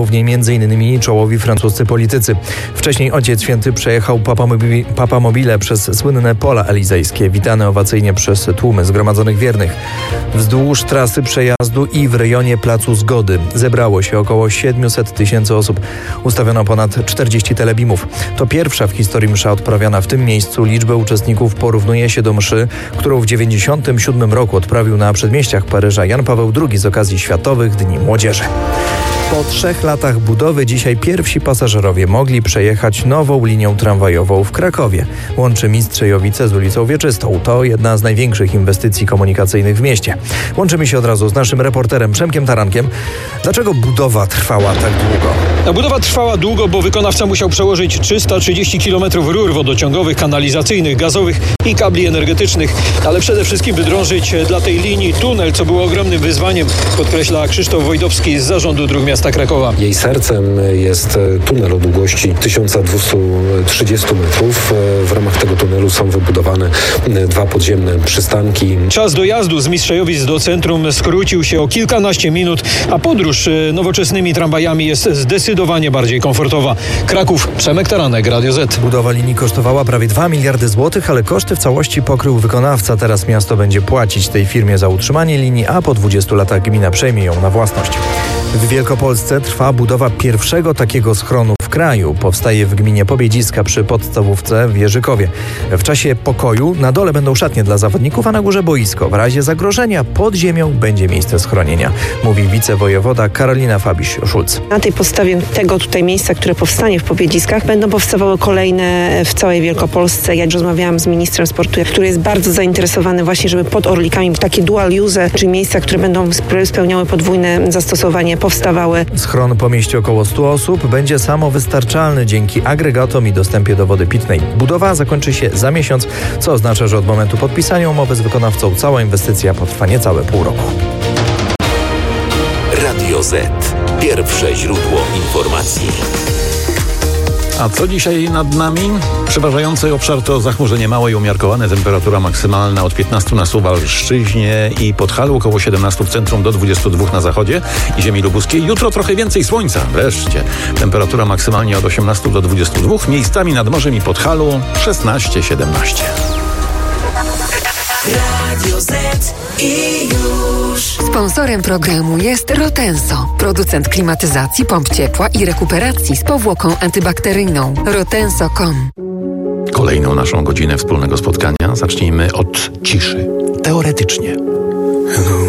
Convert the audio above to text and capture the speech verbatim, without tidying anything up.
w niej między innymi czołowi francuscy politycy. Wcześniej Ojciec Święty przejechał papamobi- papamobile przez słynne pola elizejskie, witane owacyjnie przez tłumy zgromadzonych wiernych. Wzdłuż trasy przejazdu i w rejonie Placu Zgody zebrało się około siedemset tysięcy osób. Ustawiono ponad czterdzieści telebimów. To pierwsza w historii msza odprawiana w tym miejscu. Liczbę uczestników porównuje się do mszy, którą w dziewięćdziesiątym siódmym roku odprawił na przedmieściach Paryża Jan Paweł drugi z okazji Światowych Dni Młodzieży. Po trzech latach budowy dzisiaj pierwsi pasażerowie mogli przejechać nową linią tramwajową w Krakowie. Łączy Mistrzejowice z ulicą Wieczystą. To jedna z największych inwestycji komunikacyjnych w mieście. Łączymy się od razu z naszym reporterem Przemkiem Tarankiem. Dlaczego budowa trwała tak długo? Ta budowa trwała długo, bo wykonawca musiał przełożyć trzysta trzydzieści kilometrów rur wodociągowych, kanalizacyjnych, gazowych i kabli energetycznych, ale przede wszystkim wydrążyć dla tej linii tunel, co było ogromnym wyzwaniem, podkreśla Krzysztof Wojdowski z Zarządu Dróg Miasta Krakowa. Jej sercem jest tunel o długości tysiąc dwieście trzydzieści metrów. W ramach tego tunelu są wybudowane dwa podziemne przystanki. Czas dojazdu z Mistrzejowic do centrum skrócił się o kilkanaście minut, a podróż nowoczesnymi tramwajami jest zdecydowanie bardziej komfortowa. Kraków, Przemek Taranek, Radio Z. Budowa linii kosztowała prawie dwa miliardy złotych, ale koszty w całości pokrył wykonawca. Teraz miasto będzie płacić tej firmie za utrzymanie linii, a po dwudziestu latach gmina przejmie ją na własność. W Wielkopolsce trwa budowa pierwszego takiego schronu w kraju. Powstaje w gminie Pobiedziska przy podstawówce w Jerzykowie. W czasie pokoju na dole będą szatnie dla zawodników, a na górze boisko. W razie zagrożenia pod ziemią będzie miejsce schronienia, mówi wicewojewoda Karolina Fabiś-Szulc. Na tej podstawie tego tutaj miejsca, które powstanie w Pobiedziskach, będą powstawały kolejne w całej Wielkopolsce. Ja rozmawiałam z ministrem sportu, który jest bardzo zainteresowany właśnie, żeby pod Orlikami takie dual use, czyli miejsca, które będą spełniały podwójne zastosowanie, powstawały. Schron pomieści około stu osób, będzie samowystarczalny dzięki agregatom i dostępie do wody pitnej. Budowa zakończy się za miesiąc, co oznacza, że od momentu podpisania umowy z wykonawcą cała inwestycja potrwa niecałe pół roku. Radio Z. Pierwsze źródło informacji. A co dzisiaj nad nami? Przeważający obszar to zachmurzenie małe i umiarkowane. Temperatura maksymalna od piętnastu na Suwalszczyźnie i Podhalu, około siedemnastu w centrum, do dwudziestu dwóch na zachodzie i ziemi lubuskiej. Jutro trochę więcej słońca, wreszcie. Temperatura maksymalnie od osiemnastu do dwudziestu dwóch. Miejscami nad morzem i Podhalu szesnaście siedemnaście. Radio Z i już. Sponsorem programu jest Rotenso, producent klimatyzacji, pomp ciepła i rekuperacji z powłoką antybakteryjną. rotenso kropka com. Kolejną naszą godzinę wspólnego spotkania zacznijmy od ciszy. Teoretycznie.